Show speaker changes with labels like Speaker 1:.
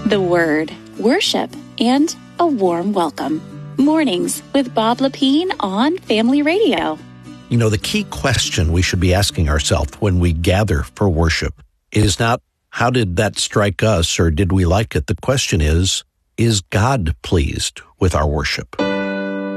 Speaker 1: the Word, worship, and a warm welcome. Mornings with Bob Lapine on Family Radio.
Speaker 2: You know, the key question we should be asking ourselves when we gather for worship is not, how did that strike us or did we like it? The question is God pleased with our worship?